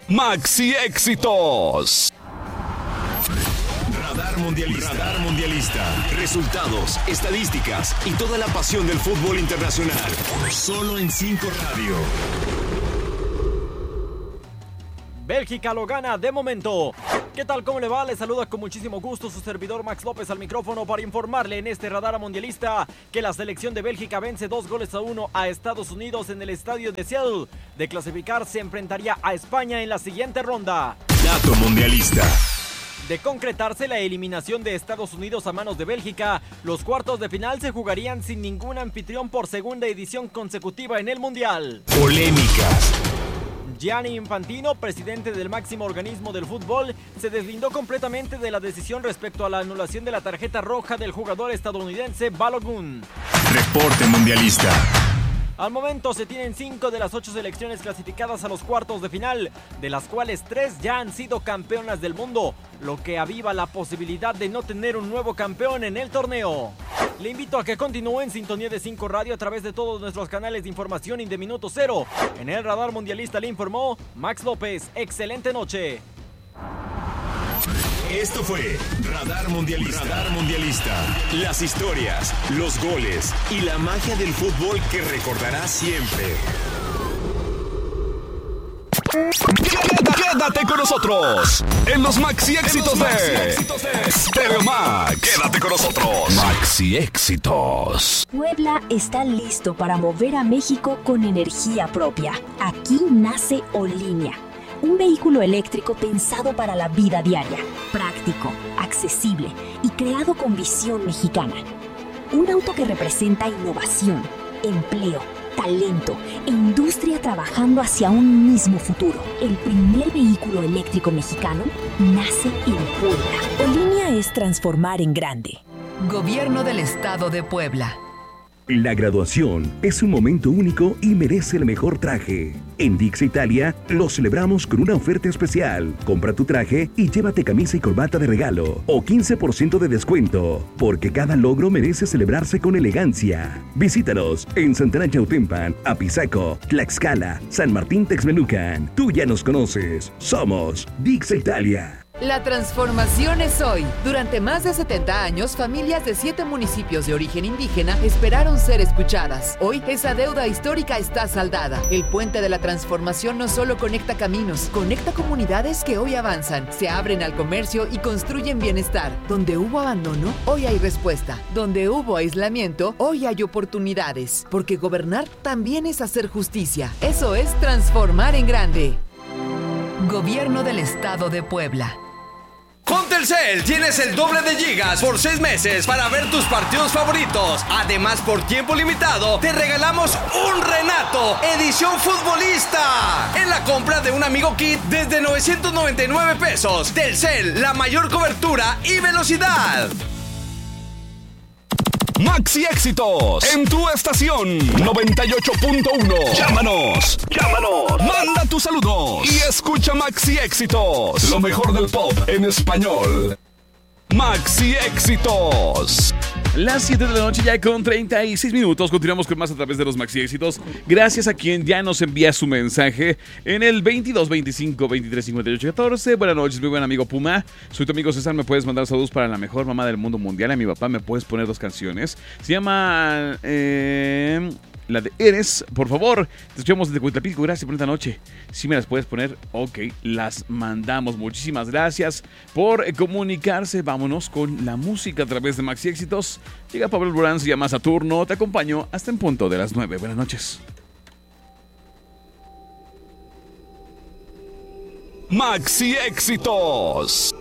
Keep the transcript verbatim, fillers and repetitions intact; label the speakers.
Speaker 1: Maxi Éxitos.
Speaker 2: Radar Mundialista. Radar Mundialista. Resultados, estadísticas y toda la pasión del fútbol internacional. Solo en cinco Radio.
Speaker 3: Bélgica lo gana de momento. ¿Qué tal? ¿Cómo le va? Le saluda con muchísimo gusto su servidor Max López al micrófono para informarle en este Radar Mundialista que la selección de Bélgica vence dos goles a uno a Estados Unidos en el estadio de Seattle. De clasificar se enfrentaría a España en la siguiente ronda.
Speaker 2: Dato Mundialista.
Speaker 3: De concretarse la eliminación de Estados Unidos a manos de Bélgica, los cuartos de final se jugarían sin ningún anfitrión por segunda edición consecutiva en el Mundial.
Speaker 2: Polémicas.
Speaker 3: Gianni Infantino, presidente del máximo organismo del fútbol, se deslindó completamente de la decisión respecto a la anulación de la tarjeta roja del jugador estadounidense Balogun.
Speaker 2: Reporte Mundialista.
Speaker 3: Al momento se tienen cinco de las ocho selecciones clasificadas a los cuartos de final, de las cuales tres ya han sido campeonas del mundo, lo que aviva la posibilidad de no tener un nuevo campeón en el torneo. Le invito a que continúe en sintonía de cinco Radio a través de todos nuestros canales de información y de Minuto Cero. En el Radar Mundialista le informó Max López. Excelente noche.
Speaker 2: Esto fue Radar Mundialista. Radar Mundialista. Las historias, los goles y la magia del fútbol que recordarás siempre.
Speaker 1: Quédate con nosotros en los Maxi Éxitos de Stereo Max. Quédate con nosotros. Maxi Éxitos.
Speaker 4: Puebla está listo para mover a México con energía propia. Aquí nace Olinia, un vehículo eléctrico pensado para la vida diaria, práctico, accesible y creado con visión mexicana. Un auto que representa innovación, empleo, talento e industria trabajando hacia un mismo futuro. El primer vehículo eléctrico mexicano nace en Puebla. Olinia es transformar en grande.
Speaker 5: Gobierno del Estado de Puebla.
Speaker 6: La graduación es un momento único y merece el mejor traje. En Dix Italia lo celebramos con una oferta especial. Compra tu traje y llévate camisa y corbata de regalo o quince por ciento de descuento, porque cada logro merece celebrarse con elegancia. Visítanos en Santana Chautempan, Apizaco, Tlaxcala, San Martín Texmelucan. Tú ya nos conoces. Somos Dix Italia.
Speaker 5: La transformación es hoy. Durante más de setenta años, familias de siete municipios de origen indígena esperaron ser escuchadas. Hoy, esa deuda histórica está saldada. El puente de la transformación no solo conecta caminos, conecta comunidades que hoy avanzan, se abren al comercio y construyen bienestar. Donde hubo abandono, hoy hay respuesta. Donde hubo aislamiento, hoy hay oportunidades. Porque gobernar también es hacer justicia. Eso es transformar en grande. Gobierno del Estado de Puebla.
Speaker 7: Con Telcel tienes el doble de gigas por seis meses para ver tus partidos favoritos. Además, por tiempo limitado, te regalamos un Renato edición futbolista en la compra de un Amigo Kit desde novecientos noventa y nueve pesos. Telcel, la mayor cobertura y velocidad.
Speaker 1: Maxi Éxitos en tu estación noventa y ocho punto uno. Llámanos, llámanos, manda tus saludos y escucha Maxi Éxitos, lo mejor del pop en español. Maxi Éxitos.
Speaker 8: Las siete de la noche ya con treinta y seis minutos. Continuamos con más a través de los Maxi Éxitos. Gracias a quien ya nos envía su mensaje en el veintidós veinticinco veintitrés cincuenta y ocho catorce. Buenas noches, mi buen amigo Puma. Soy tu amigo César. Me puedes mandar saludos para la mejor mamá del mundo mundial. A mi papá me puedes poner dos canciones. Se llama... Eh... La de Eres, por favor. Te escuchamos desde Cuitlapico. Gracias por esta noche. Si me las puedes poner, ok, las mandamos. Muchísimas gracias por comunicarse. Vámonos con la música a través de Maxi Éxitos. Llega Pablo Alborán, se llama Saturno. Te acompaño hasta en punto de las nueve. Buenas noches.
Speaker 1: Maxi Éxitos.